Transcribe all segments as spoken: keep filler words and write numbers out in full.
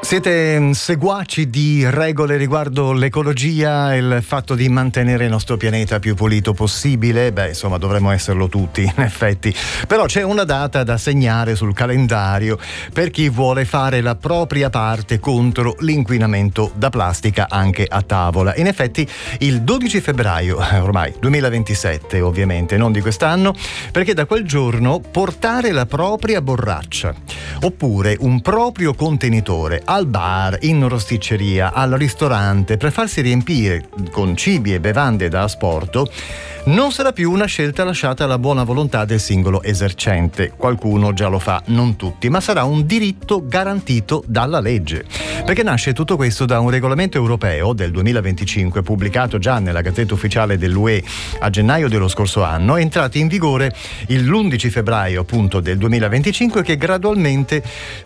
Siete seguaci di regole riguardo l'ecologia e il fatto di mantenere il nostro pianeta più pulito possibile? Beh, insomma, dovremmo esserlo tutti, in effetti. Però c'è una data da segnare sul calendario per chi vuole fare la propria parte contro l'inquinamento da plastica anche a tavola. In effetti, il dodici febbraio, ormai duemilaventisette ovviamente, non di quest'anno, perché da quel giorno portare la propria borraccia oppure un proprio contenitore al bar, in rosticceria, al ristorante per farsi riempire con cibi e bevande da asporto non sarà più una scelta lasciata alla buona volontà del singolo esercente. Qualcuno già lo fa, non tutti, ma sarà un diritto garantito dalla legge. Perché nasce tutto questo da un regolamento europeo del duemilaventicinque pubblicato già nella Gazzetta Ufficiale dell'U E a gennaio dello scorso anno, entrato in vigore l'undici febbraio appunto del duemilaventicinque, che gradualmente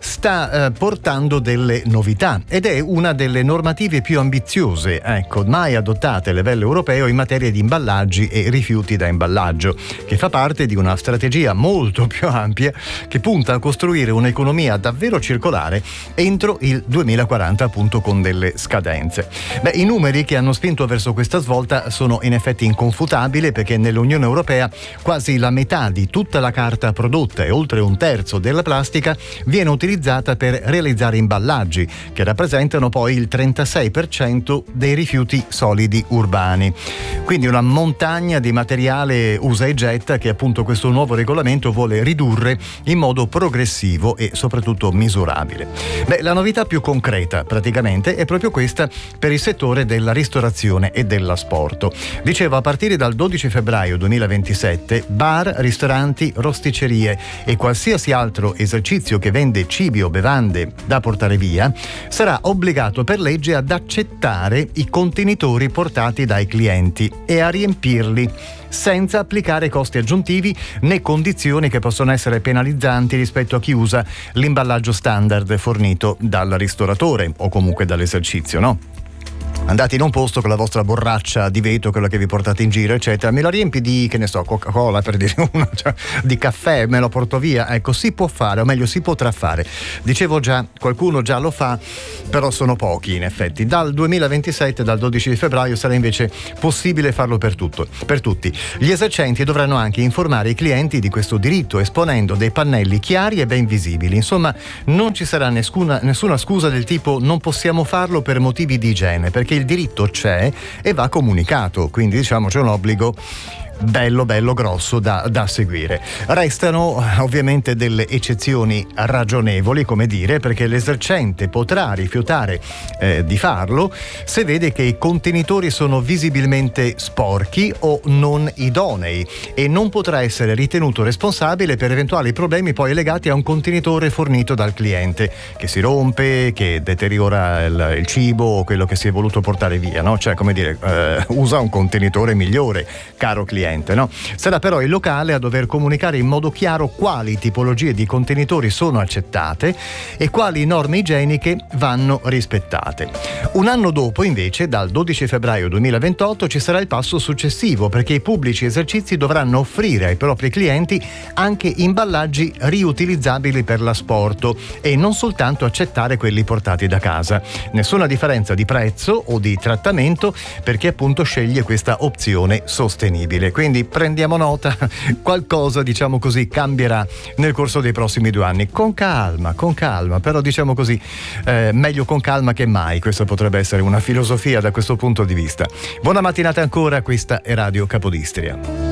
sta eh, portando delle novità ed è una delle normative più ambiziose, ecco, mai adottate a livello europeo in materia di imballaggi e rifiuti da imballaggio, che fa parte di una strategia molto più ampia che punta a costruire un'economia davvero circolare entro il duemilaquaranta, appunto, con delle scadenze. Beh, i numeri che hanno spinto verso questa svolta sono in effetti inconfutabili, perché nell'Unione Europea quasi la metà di tutta la carta prodotta e oltre un terzo della plastica viene utilizzata per realizzare imballaggi, che rappresentano poi il trentasei per cento dei rifiuti solidi urbani. Quindi una montagna di materiale usa e getta che appunto questo nuovo regolamento vuole ridurre in modo progressivo e soprattutto misurabile. Beh, la novità più concreta praticamente è proprio questa per il settore della ristorazione e dell'asporto. Dicevo, a partire dal dodici febbraio duemilaventisette bar, ristoranti, rosticcerie e qualsiasi altro esercizio che vende cibi o bevande da portare via sarà obbligato per legge ad accettare i contenitori portati dai clienti e a riempirli senza applicare costi aggiuntivi né condizioni che possono essere penalizzanti rispetto a chi usa l'imballaggio standard fornito dal ristoratore o comunque dall'esercizio, no? Andate in un posto con la vostra borraccia di vetro, quella che vi portate in giro, eccetera, me la riempi di, che ne so, Coca-Cola, per dire una, cioè, di caffè, me lo porto via. Ecco, si può fare, o meglio si potrà fare. Dicevo già, qualcuno già lo fa, però sono pochi in effetti. Dal duemilaventisette, dal dodici febbraio, sarà invece possibile farlo per tutto, per tutti. Gli esercenti dovranno anche informare i clienti di questo diritto, esponendo dei pannelli chiari e ben visibili. Insomma, non ci sarà nessuna, nessuna scusa del tipo non possiamo farlo per motivi di igiene, perché il diritto c'è e va comunicato, quindi diciamo c'è un obbligo bello bello grosso da, da seguire. Restano ovviamente delle eccezioni ragionevoli, come dire, perché l'esercente potrà rifiutare eh, di farlo se vede che i contenitori sono visibilmente sporchi o non idonei e non potrà essere ritenuto responsabile per eventuali problemi poi legati a un contenitore fornito dal cliente che si rompe, che deteriora il, il cibo o quello che si è voluto portare via, no? Cioè, come dire, eh, usa un contenitore migliore, caro cliente. No? Sarà però il locale a dover comunicare in modo chiaro quali tipologie di contenitori sono accettate e quali norme igieniche vanno rispettate. Un anno dopo, invece, dal dodici febbraio duemilaventotto, ci sarà il passo successivo, perché i pubblici esercizi dovranno offrire ai propri clienti anche imballaggi riutilizzabili per l'asporto e non soltanto accettare quelli portati da casa. Nessuna differenza di prezzo o di trattamento per chi appunto sceglie questa opzione sostenibile. Quindi prendiamo nota, qualcosa, diciamo così, cambierà nel corso dei prossimi due anni. Con calma, con calma, però diciamo così, eh, meglio con calma che mai. Questa potrebbe essere una filosofia da questo punto di vista. Buona mattinata ancora, questa è Radio Capodistria.